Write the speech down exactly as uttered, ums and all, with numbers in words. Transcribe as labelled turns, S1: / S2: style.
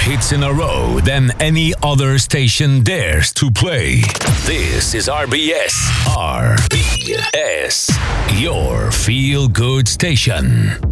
S1: hits in a row than any other station dares to play. This is R B S. R B S, your feel-good station.